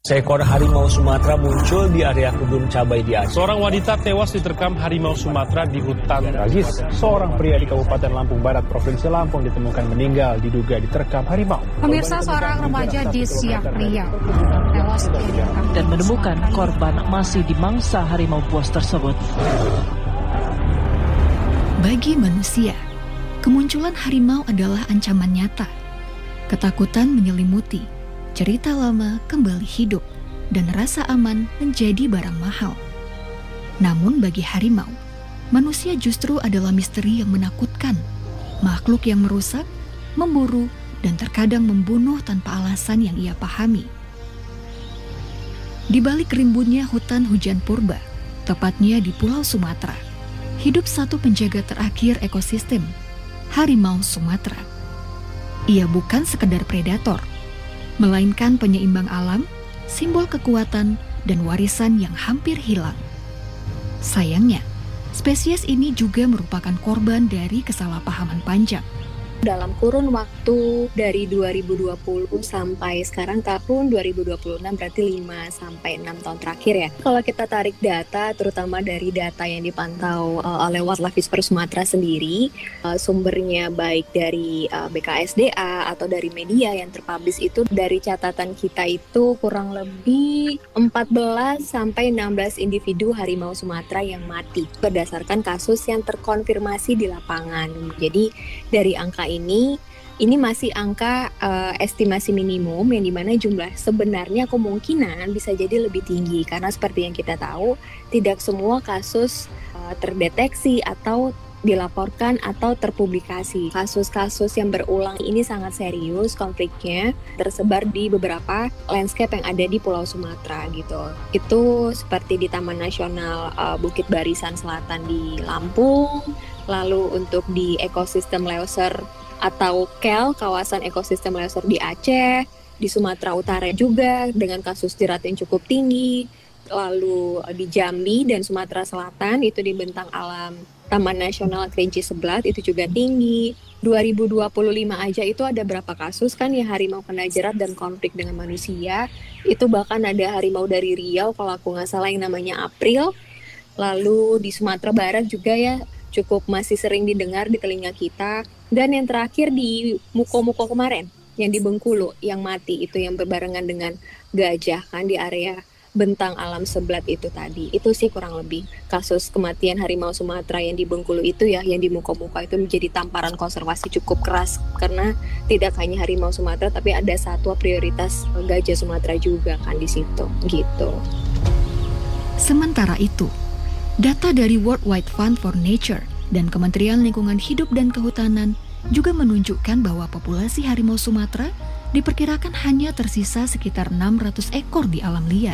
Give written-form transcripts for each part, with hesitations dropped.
Seekor harimau Sumatera muncul di area kebun cabai di Aceh. Seorang wanita tewas diterkam harimau Sumatera di hutan. Tragis, seorang pria di Kabupaten Lampung Barat, Provinsi Lampung ditemukan meninggal diduga diterkam harimau. Pemirsa, seorang remaja di Siak Riau tewas diterkam dan menemukan korban masih dimangsa harimau buas tersebut. Bagi manusia, kemunculan harimau adalah ancaman nyata. Ketakutan menyelimuti. Cerita lama kembali hidup dan rasa aman menjadi barang mahal. Namun bagi harimau, manusia justru adalah misteri yang menakutkan. Makhluk yang merusak, memburu, dan terkadang membunuh tanpa alasan yang ia pahami. Di balik rimbunnya hutan hujan purba, tepatnya di Pulau Sumatera, hidup satu penjaga terakhir ekosistem, harimau Sumatera. Ia bukan sekedar predator, melainkan penyeimbang alam, simbol kekuatan, dan warisan yang hampir hilang. Sayangnya, spesies ini juga merupakan korban dari kesalahpahaman panjang. Dalam kurun waktu dari 2020 sampai sekarang tahun 2026, berarti 5-6 tahun terakhir ya. Kalau kita tarik data, terutama dari data yang dipantau oleh Wildlife Whisperer Sumatera sendiri, sumbernya baik dari BKSDA atau dari media yang terpublish itu, dari catatan kita itu kurang lebih 14-16 individu harimau Sumatera yang mati berdasarkan kasus yang terkonfirmasi di lapangan. Jadi dari angka ini masih angka estimasi minimum, yang dimana jumlah sebenarnya kemungkinan bisa jadi lebih tinggi, karena seperti yang kita tahu tidak semua kasus terdeteksi atau dilaporkan atau terpublikasi. Kasus-kasus yang berulang ini sangat serius, konfliknya tersebar di beberapa landscape yang ada di Pulau Sumatera gitu. Itu seperti di Taman Nasional Bukit Barisan Selatan di Lampung, lalu untuk di ekosistem Leuser atau KEL, kawasan ekosistem Leuser di Aceh, di Sumatera Utara juga dengan kasus jerat yang cukup tinggi, lalu di Jambi dan Sumatera Selatan itu di bentang alam Taman Nasional Kerinci Seblat itu juga tinggi. 2025 aja itu ada berapa kasus kan ya harimau kena jerat dan konflik dengan manusia. Itu bahkan ada harimau dari Riau kalau aku nggak salah yang namanya April. Lalu di Sumatera Barat juga ya cukup masih sering didengar di telinga kita. Dan yang terakhir di Muko-Muko kemarin, yang di Bengkulu, yang mati itu yang berbarengan dengan gajah kan di area bentang alam Seblat itu tadi. Itu sih kurang lebih kasus kematian harimau Sumatera yang di Bengkulu itu ya, yang di Muko-Muko itu menjadi tamparan konservasi cukup keras. Karena tidak hanya harimau Sumatera, tapi ada satwa prioritas gajah Sumatera juga kan di situ, gitu. Sementara itu, data dari World Wide Fund for Nature dan Kementerian Lingkungan Hidup dan Kehutanan juga menunjukkan bahwa populasi harimau Sumatera diperkirakan hanya tersisa sekitar 600 ekor di alam liar.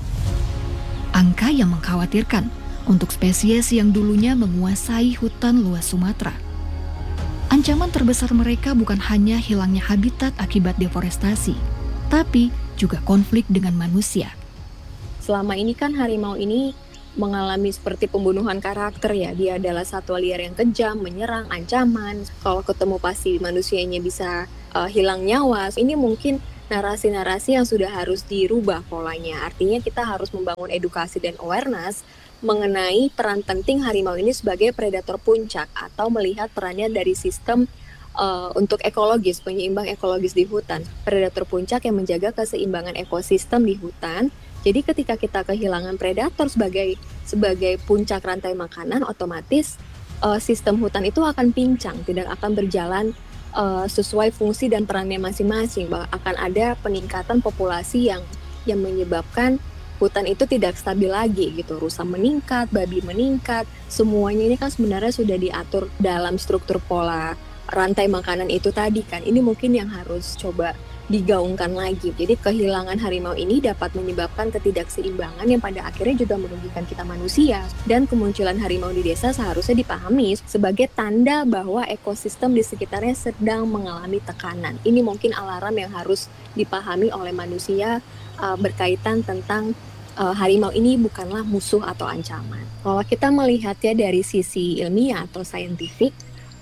Angka yang mengkhawatirkan untuk spesies yang dulunya menguasai hutan luas Sumatera. Ancaman terbesar mereka bukan hanya hilangnya habitat akibat deforestasi, tapi juga konflik dengan manusia. Selama ini kan harimau ini mengalami seperti pembunuhan karakter ya. Dia adalah satwa liar yang kejam, menyerang, ancaman. Kalau ketemu pasti manusianya bisa hilang nyawa. Ini mungkin narasi-narasi yang sudah harus dirubah polanya. Artinya kita harus membangun edukasi dan awareness mengenai peran penting harimau ini sebagai predator puncak atau melihat perannya dari sistem untuk ekologis, penyeimbang ekologis di hutan. Predator puncak yang menjaga keseimbangan ekosistem di hutan. Jadi ketika kita kehilangan predator sebagai puncak rantai makanan, otomatis sistem hutan itu akan pincang, tidak akan berjalan sesuai fungsi dan perannya masing-masing. Akan ada peningkatan populasi yang menyebabkan hutan itu tidak stabil lagi gitu. Rusa meningkat, babi meningkat, semuanya ini kan sebenarnya sudah diatur dalam struktur pola rantai makanan itu tadi kan. Ini mungkin yang harus coba digaungkan lagi. Jadi kehilangan harimau ini dapat menyebabkan ketidakseimbangan yang pada akhirnya juga merugikan kita manusia. Dan kemunculan harimau di desa seharusnya dipahami sebagai tanda bahwa ekosistem di sekitarnya sedang mengalami tekanan. Ini mungkin alarm yang harus dipahami oleh manusia berkaitan tentang harimau ini bukanlah musuh atau ancaman. Kalau kita melihatnya dari sisi ilmiah atau saintifik,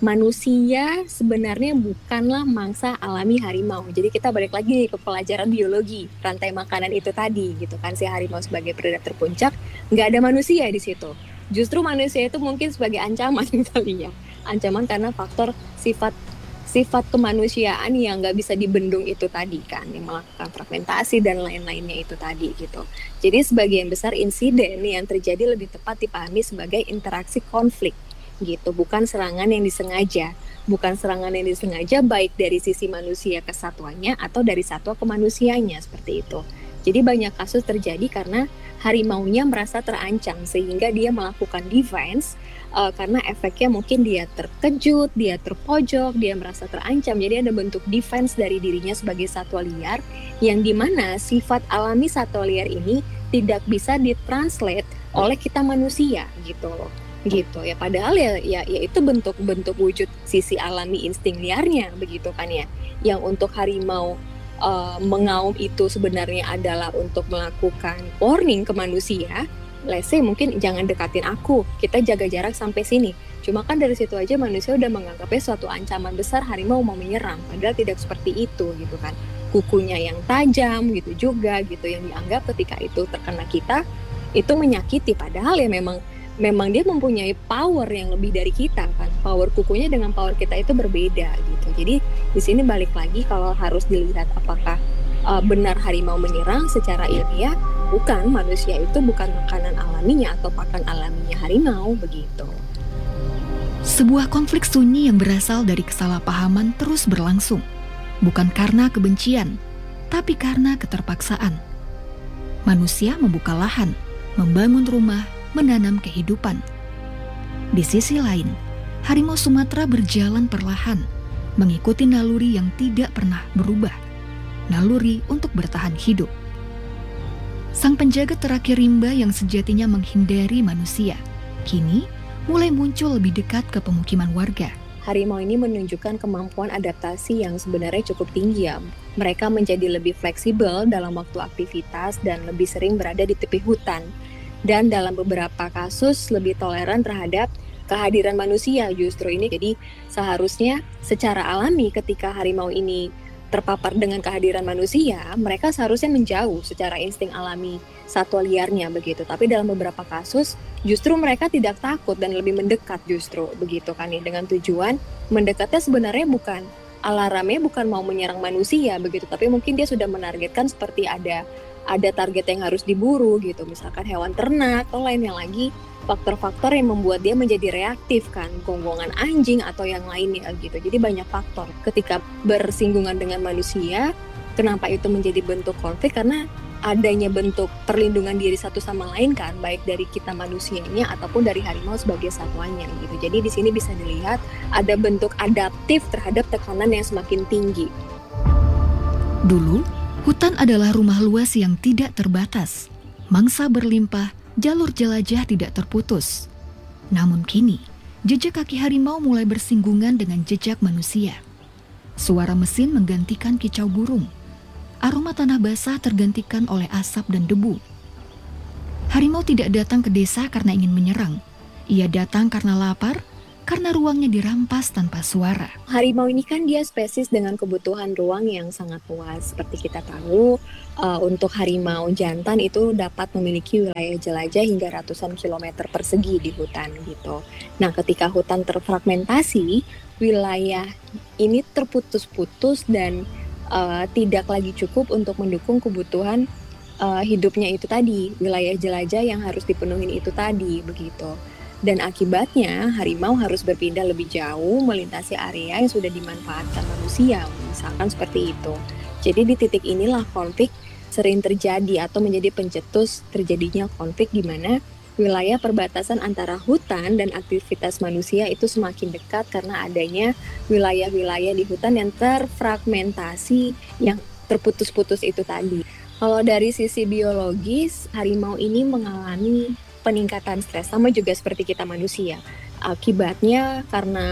manusia sebenarnya bukanlah mangsa alami harimau. Jadi kita balik lagi ke pelajaran biologi, rantai makanan itu tadi gitu kan, si harimau sebagai predator puncak, nggak ada manusia di situ. Justru manusia itu mungkin sebagai ancaman kali ya. Ancaman karena faktor sifat kemanusiaan yang nggak bisa dibendung itu tadi kan, yang melakukan fragmentasi dan lain-lainnya itu tadi gitu. Jadi sebagian besar insiden yang terjadi lebih tepat dipahami sebagai interaksi konflik gitu, bukan serangan yang disengaja. Bukan serangan yang disengaja baik dari sisi manusia ke satwanya atau dari satwa ke manusianya, seperti itu. Jadi banyak kasus terjadi karena harimaunya merasa terancam sehingga dia melakukan defense karena efeknya mungkin dia terkejut, dia terpojok, dia merasa terancam. Jadi ada bentuk defense dari dirinya sebagai satwa liar yang dimana sifat alami satwa liar ini tidak bisa ditranslate oleh kita manusia gitu loh. Gitu ya, padahal ya itu bentuk wujud sisi alami insting liarnya begitu kan ya, yang untuk harimau mengaum itu sebenarnya adalah untuk melakukan warning ke manusia. Let's say mungkin jangan dekatin aku, kita jaga jarak sampai sini. Cuma kan dari situ aja manusia udah menganggapnya suatu ancaman besar, harimau mau menyerang, padahal tidak seperti itu gitu kan. Kukunya yang tajam gitu juga gitu, yang dianggap ketika itu terkena kita itu menyakiti, padahal ya memang dia mempunyai power yang lebih dari kita kan. Power kukunya dengan power kita itu berbeda gitu. Jadi di sini balik lagi kalau harus dilihat apakah benar harimau menyerang secara ilmiah, bukan, manusia itu bukan makanan alaminya atau pakan alaminya harimau begitu. Sebuah konflik sunyi yang berasal dari kesalahpahaman terus berlangsung, bukan karena kebencian, tapi karena keterpaksaan. Manusia membuka lahan, membangun rumah, menanam kehidupan. Di sisi lain, harimau Sumatera berjalan perlahan, mengikuti naluri yang tidak pernah berubah, naluri untuk bertahan hidup. Sang penjaga terakhir rimba yang sejatinya menghindari manusia, kini mulai muncul lebih dekat ke pemukiman warga. Harimau ini menunjukkan kemampuan adaptasi yang sebenarnya cukup tinggi ya. Mereka menjadi lebih fleksibel dalam waktu aktivitas dan lebih sering berada di tepi hutan. Dan dalam beberapa kasus lebih toleran terhadap kehadiran manusia justru ini. Jadi seharusnya secara alami ketika harimau ini terpapar dengan kehadiran manusia, mereka seharusnya menjauh secara insting alami satwa liarnya begitu. Tapi dalam beberapa kasus justru mereka tidak takut dan lebih mendekat justru begitu kan ya, dengan tujuan mendekatnya sebenarnya bukan alarmnya bukan mau menyerang manusia begitu, tapi mungkin dia sudah menargetkan seperti ada target yang harus diburu gitu, misalkan hewan ternak atau lainnya lagi, faktor-faktor yang membuat dia menjadi reaktif kan, gonggongan anjing atau yang lainnya gitu. Jadi banyak faktor ketika bersinggungan dengan manusia. Kenapa itu menjadi bentuk konflik? Karena adanya bentuk perlindungan diri satu sama lain kan, baik dari kita manusianya ataupun dari harimau sebagai satwanya gitu. Jadi di sini bisa dilihat ada bentuk adaptif terhadap tekanan yang semakin tinggi. Dulu, hutan adalah rumah luas yang tidak terbatas. Mangsa berlimpah, jalur jelajah tidak terputus. Namun kini, jejak kaki harimau mulai bersinggungan dengan jejak manusia. Suara mesin menggantikan kicau burung. Aroma tanah basah tergantikan oleh asap dan debu. Harimau tidak datang ke desa karena ingin menyerang. Ia datang karena lapar, karena ruangnya dirampas tanpa suara. Harimau ini kan dia spesies dengan kebutuhan ruang yang sangat luas. Seperti kita tahu, untuk harimau jantan itu dapat memiliki wilayah jelajah hingga ratusan kilometer persegi di hutan gitu. Nah, ketika hutan terfragmentasi, wilayah ini terputus-putus dan tidak lagi cukup untuk mendukung kebutuhan hidupnya itu tadi, wilayah jelajah yang harus dipenuhi itu tadi begitu. Dan akibatnya harimau harus berpindah lebih jauh melintasi area yang sudah dimanfaatkan manusia, misalkan seperti itu. Jadi di titik inilah konflik sering terjadi atau menjadi pencetus terjadinya konflik di mana wilayah perbatasan antara hutan dan aktivitas manusia itu semakin dekat karena adanya wilayah-wilayah di hutan yang terfragmentasi, yang terputus-putus itu tadi. Kalau dari sisi biologis, harimau ini mengalami peningkatan stres, sama juga seperti kita manusia. Akibatnya karena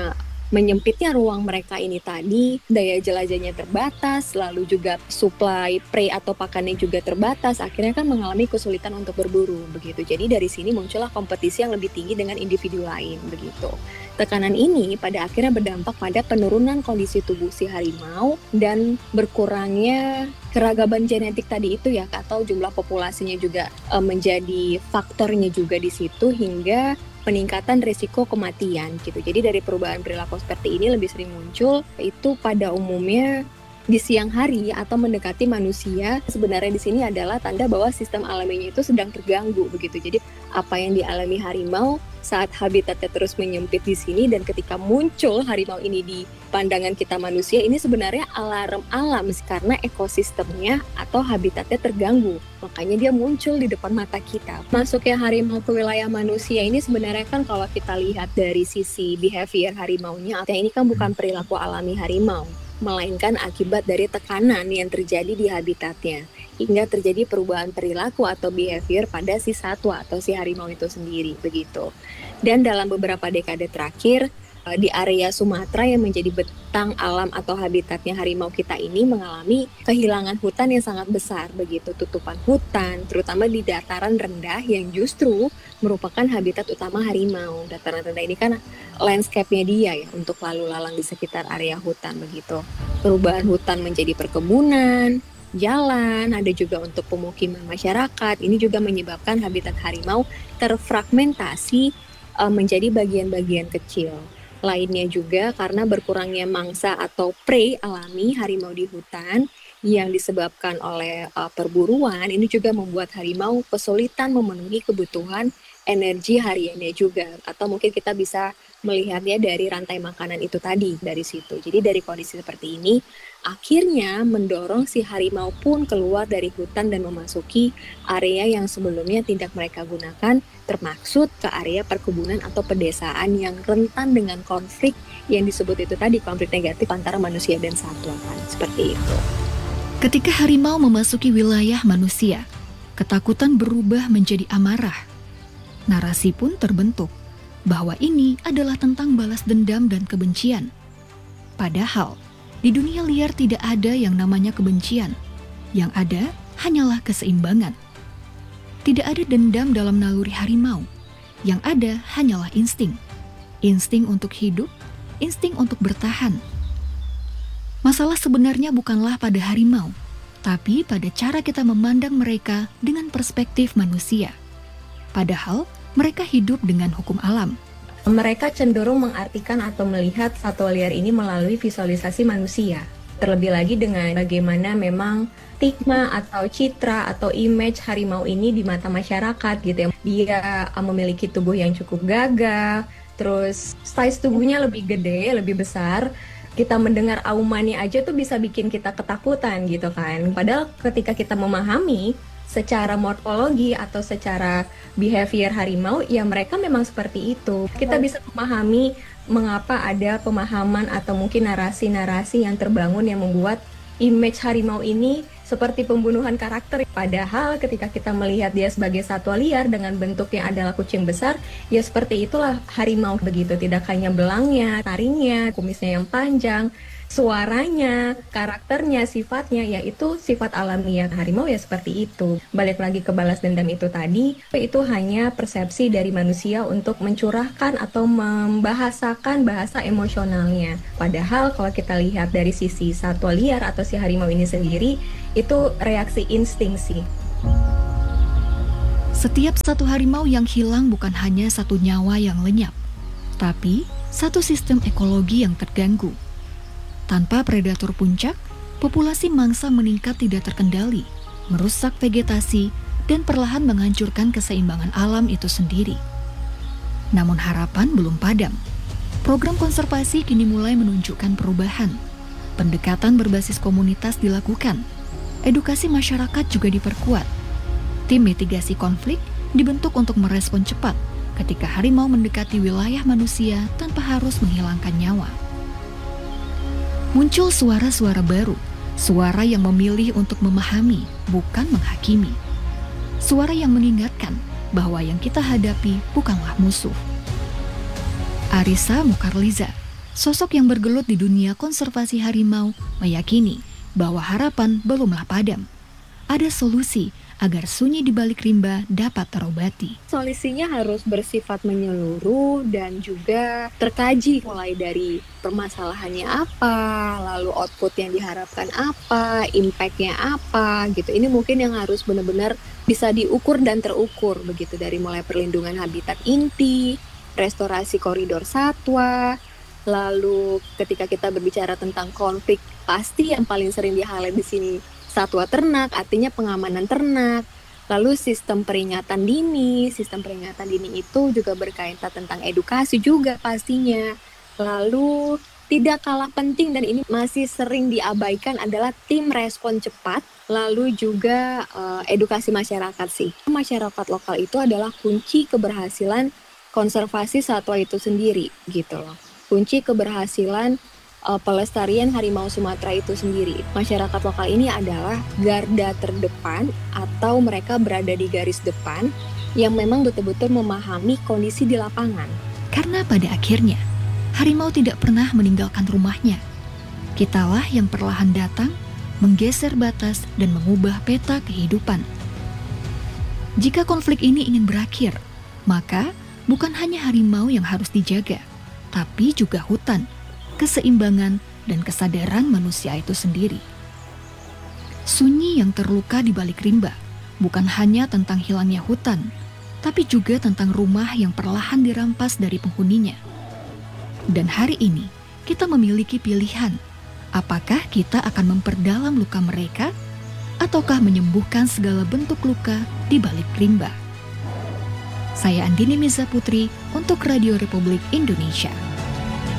menyempitnya ruang mereka ini tadi, daya jelajahnya terbatas, lalu juga supply prey atau pakannya juga terbatas, akhirnya kan mengalami kesulitan untuk berburu begitu. Jadi dari sini muncullah kompetisi yang lebih tinggi dengan individu lain begitu. Tekanan ini pada akhirnya berdampak pada penurunan kondisi tubuh si harimau dan berkurangnya keragaman genetik tadi itu ya, atau jumlah populasinya juga menjadi faktornya juga di situ hingga peningkatan risiko kematian gitu. Jadi dari perubahan perilaku seperti ini lebih sering muncul itu pada umumnya di siang hari atau mendekati manusia. Sebenarnya di sini adalah tanda bahwa sistem alaminya itu sedang terganggu begitu. Jadi apa yang dialami harimau saat habitatnya terus menyempit di sini dan ketika muncul harimau ini di pandangan kita manusia, ini sebenarnya alarm alam karena ekosistemnya atau habitatnya terganggu. Makanya dia muncul di depan mata kita. Masuknya harimau ke wilayah manusia ini sebenarnya kan kalau kita lihat dari sisi behavior harimaunya, artinya ini kan bukan perilaku alami harimau, melainkan akibat dari tekanan yang terjadi di habitatnya hingga terjadi perubahan perilaku atau behavior pada si satwa atau si harimau itu sendiri begitu. Dan dalam beberapa dekade terakhir di area Sumatera yang menjadi bentang alam atau habitatnya harimau kita ini mengalami kehilangan hutan yang sangat besar begitu, tutupan hutan terutama di dataran rendah yang justru merupakan habitat utama harimau. Dataran rendah ini kan landscape-nya dia ya untuk lalu lalang di sekitar area hutan begitu. Perubahan hutan menjadi perkebunan, jalan, ada juga untuk pemukiman masyarakat. Ini juga menyebabkan habitat harimau terfragmentasi menjadi bagian-bagian kecil. Lainnya juga karena berkurangnya mangsa atau prey alami harimau di hutan yang disebabkan oleh perburuan, ini juga membuat harimau kesulitan memenuhi kebutuhan energi hariannya juga. Atau mungkin kita bisa melihatnya dari rantai makanan itu tadi, dari situ. Jadi dari kondisi seperti ini, akhirnya mendorong si harimau pun keluar dari hutan dan memasuki area yang sebelumnya tidak mereka gunakan, termaksud ke area perkebunan atau pedesaan yang rentan dengan konflik yang disebut itu tadi, konflik negatif antara manusia dan satwa kan, seperti itu. Ketika harimau memasuki wilayah manusia, ketakutan berubah menjadi amarah. Narasi pun terbentuk bahwa ini adalah tentang balas dendam dan kebencian. Padahal, di dunia liar tidak ada yang namanya kebencian. Yang ada hanyalah keseimbangan. Tidak ada dendam dalam naluri harimau. Yang ada hanyalah insting. Insting untuk hidup, insting untuk bertahan. Masalah sebenarnya bukanlah pada harimau, tapi pada cara kita memandang mereka dengan perspektif manusia. Padahal, mereka hidup dengan hukum alam. Mereka cenderung mengartikan atau melihat satwa liar ini melalui visualisasi manusia. Terlebih lagi dengan bagaimana memang stigma atau citra atau image harimau ini di mata masyarakat gitu ya. Dia memiliki tubuh yang cukup gagah, terus size tubuhnya lebih gede, lebih besar. Kita mendengar aumannya aja tuh bisa bikin kita ketakutan gitu kan. Padahal ketika kita memahami secara morfologi atau secara behavior harimau, ya mereka memang seperti itu. Kita bisa memahami mengapa ada pemahaman atau mungkin narasi-narasi yang terbangun yang membuat image harimau ini seperti pembunuhan karakter. Padahal ketika kita melihat dia sebagai satwa liar dengan bentuk yang adalah kucing besar, ya seperti itulah harimau begitu. Tidak hanya belangnya, taringnya, kumisnya yang panjang, suaranya, karakternya, sifatnya, yaitu sifat alamiah harimau ya seperti itu. Balik lagi ke balas dendam itu tadi, itu hanya persepsi dari manusia untuk mencurahkan atau membahasakan bahasa emosionalnya. Padahal kalau kita lihat dari sisi satwa liar atau si harimau ini sendiri, itu reaksi insting sih. Setiap satu harimau yang hilang bukan hanya satu nyawa yang lenyap, tapi satu sistem ekologi yang terganggu. Tanpa predator puncak, populasi mangsa meningkat tidak terkendali, merusak vegetasi, dan perlahan menghancurkan keseimbangan alam itu sendiri. Namun harapan belum padam. Program konservasi kini mulai menunjukkan perubahan. Pendekatan berbasis komunitas dilakukan. Edukasi masyarakat juga diperkuat. Tim mitigasi konflik dibentuk untuk merespon cepat ketika harimau mendekati wilayah manusia tanpa harus menghilangkan nyawa. Muncul suara-suara baru, suara yang memilih untuk memahami, bukan menghakimi. Suara yang mengingatkan bahwa yang kita hadapi bukanlah musuh. Arisa Mukarliza, Sosok yang bergelut di dunia konservasi harimau meyakini bahwa harapan belumlah padam. Ada solusi agar sunyi di balik rimba dapat terobati. Solusinya harus bersifat menyeluruh dan juga terkaji, mulai dari permasalahannya apa, lalu output yang diharapkan apa, impact-nya apa gitu. Ini mungkin yang harus benar-benar bisa diukur dan terukur begitu, dari mulai perlindungan habitat inti, restorasi koridor satwa, lalu ketika kita berbicara tentang konflik, pasti yang paling sering di-highlight di sini satwa ternak, artinya pengamanan ternak. Lalu sistem peringatan dini itu juga berkaitan tentang edukasi juga pastinya. Lalu tidak kalah penting dan ini masih sering diabaikan adalah tim respon cepat. Lalu juga edukasi masyarakat sih. Masyarakat lokal itu adalah kunci keberhasilan konservasi satwa itu sendiri gitu loh. Kunci keberhasilan pelestarian harimau Sumatera itu sendiri. Masyarakat lokal ini adalah garda terdepan atau mereka berada di garis depan yang memang betul-betul memahami kondisi di lapangan. Karena pada akhirnya, harimau tidak pernah meninggalkan rumahnya. Kitalah yang perlahan datang, menggeser batas dan mengubah peta kehidupan. Jika konflik ini ingin berakhir, maka bukan hanya harimau yang harus dijaga, tapi juga hutan, keseimbangan, dan kesadaran manusia itu sendiri. Sunyi yang terluka di balik rimba bukan hanya tentang hilangnya hutan, tapi juga tentang rumah yang perlahan dirampas dari penghuninya. Dan hari ini, kita memiliki pilihan, apakah kita akan memperdalam luka mereka, ataukah menyembuhkan segala bentuk luka di balik rimba. Saya Andini Miza Putri untuk Radio Republik Indonesia.